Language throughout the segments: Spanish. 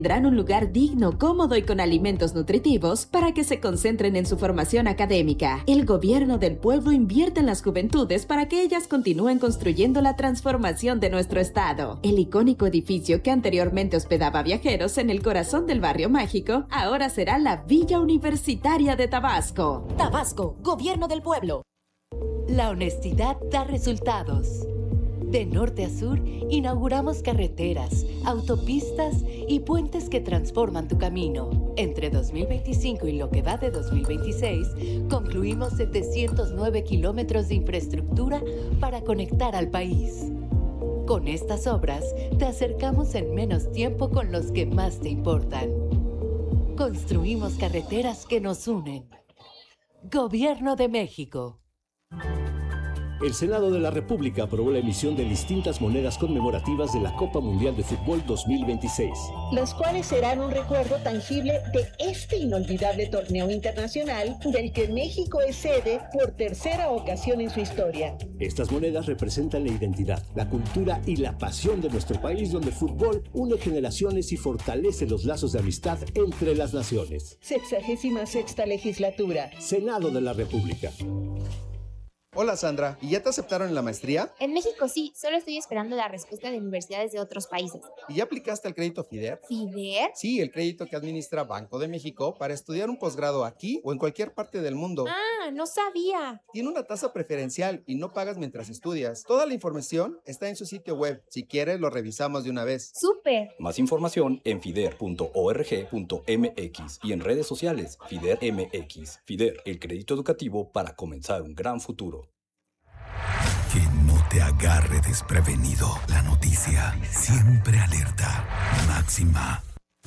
Tendrán un lugar digno, cómodo y con alimentos nutritivos para que se concentren en su formación académica. El gobierno del pueblo invierte en las juventudes para que ellas continúen construyendo la transformación de nuestro estado. El icónico edificio que anteriormente hospedaba viajeros en el corazón del barrio mágico, ahora será la Villa Universitaria de Tabasco. Tabasco, gobierno del pueblo. La honestidad da resultados. De norte a sur, inauguramos carreteras, autopistas y puentes que transforman tu camino. Entre 2025 y lo que va de 2026, concluimos 709 kilómetros de infraestructura para conectar al país. Con estas obras, te acercamos en menos tiempo con los que más te importan. Construimos carreteras que nos unen. Gobierno de México. El Senado de la República aprobó la emisión de distintas monedas conmemorativas de la Copa Mundial de Fútbol 2026. Las cuales serán un recuerdo tangible de este inolvidable torneo internacional del que México es sede por tercera ocasión en su historia. Estas monedas representan la identidad, la cultura y la pasión de nuestro país, donde el fútbol une generaciones y fortalece los lazos de amistad entre las naciones. 66ª legislatura. Senado de la República. Hola Sandra, ¿y ya te aceptaron en la maestría? En México sí, solo estoy esperando la respuesta de universidades de otros países. ¿Y ya aplicaste al crédito FIDER? ¿FIDER? Sí, el crédito que administra Banco de México para estudiar un posgrado aquí o en cualquier parte del mundo. Ah, no sabía. Tiene una tasa preferencial y no pagas mientras estudias. Toda la información está en su sitio web. Si quieres, lo revisamos de una vez. ¡Súper! Más información en fider.org.mx y en redes sociales FIDER MX. FIDER, el crédito educativo para comenzar un gran futuro. Que no te agarre desprevenido. La noticia siempre alerta. Máxima.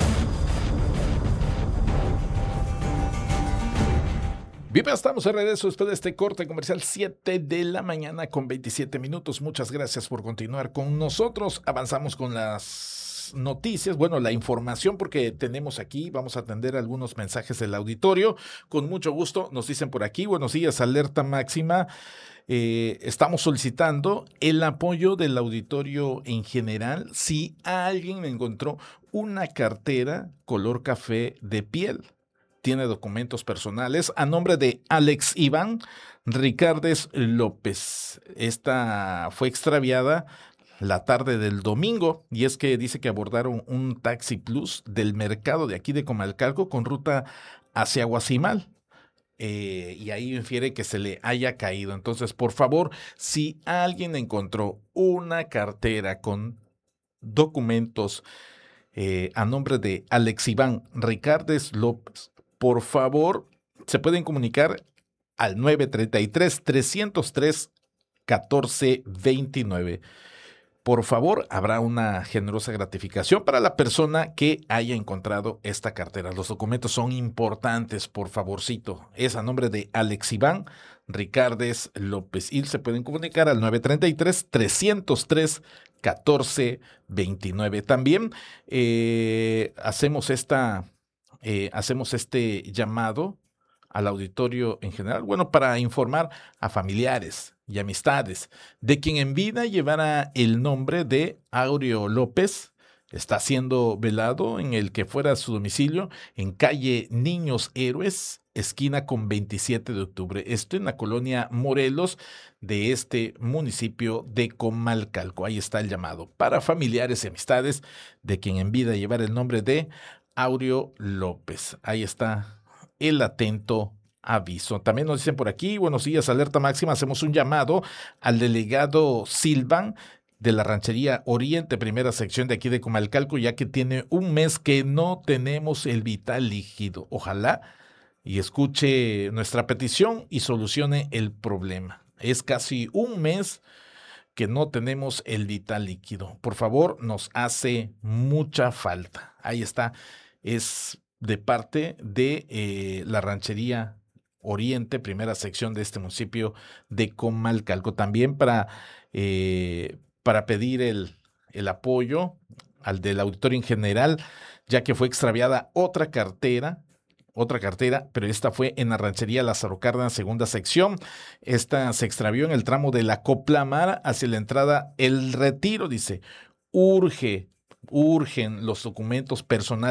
Bien, estamos de regreso después de este corte comercial, 7 de la mañana con 27 minutos. Muchas gracias por continuar con nosotros. Avanzamos con las noticias, bueno, la información, porque tenemos aquí, vamos a atender algunos mensajes del auditorio. Con mucho gusto, nos dicen por aquí, buenos días, alerta máxima. Estamos solicitando el apoyo del auditorio en general si alguien encontró una cartera color café de piel. Tiene documentos personales a nombre de Alex Iván Ricardes López. Esta fue extraviada la tarde del domingo, y es que dice que abordaron un taxi plus del mercado de aquí de Comalcalco con ruta hacia Guasimal. Y ahí infiere que se le haya caído. Entonces, por favor, si alguien encontró una cartera con documentos a nombre de Alex Iván Ricardes López, por favor, se pueden comunicar al 933-303-1429. Por favor, habrá una generosa gratificación para la persona que haya encontrado esta cartera. Los documentos son importantes, por favorcito. Es a nombre de Alex Iván Ricardes López. Y se pueden comunicar al 933-303-1429. También hacemos este llamado al auditorio en general, bueno, para informar a familiares y amistades de quien en vida llevara el nombre de Aureo López. Está siendo velado en el que fuera su domicilio en calle Niños Héroes, esquina con 27 de octubre. Esto en la colonia Morelos de este municipio de Comalcalco. Ahí está el llamado para familiares y amistades de quien en vida llevara el nombre de Aureo López. Ahí está el atento aviso. También nos dicen por aquí, buenos días, alerta máxima, hacemos un llamado al delegado Silvan de la Ranchería Oriente, primera sección de aquí de Comalcalco, ya que tiene un mes que no tenemos el vital líquido. Ojalá y escuche nuestra petición y solucione el problema. Es casi un mes que no tenemos el vital líquido. Por favor, nos hace mucha falta. Ahí está. Es de parte de la Ranchería Oriente, primera sección de este municipio de Comalcalco. También para pedir el apoyo al del auditorio en general, ya que fue extraviada otra cartera, pero esta fue en la Ranchería Lázaro Cárdenas, segunda sección. Esta se extravió en el tramo de la Coplamar hacia la entrada El Retiro. Dice, urgen los documentos personales